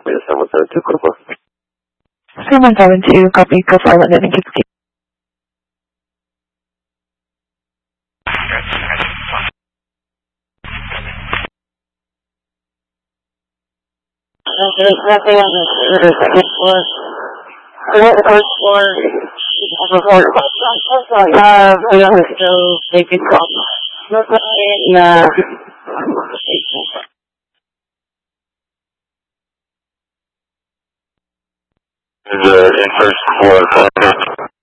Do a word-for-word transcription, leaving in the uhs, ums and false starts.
seven seven two, code four. seven seven two, copy, go for London and Kitsky. There's nothing on the second floor. The first floor, uh, right on the stove, they could call. Yeah. The in first floor,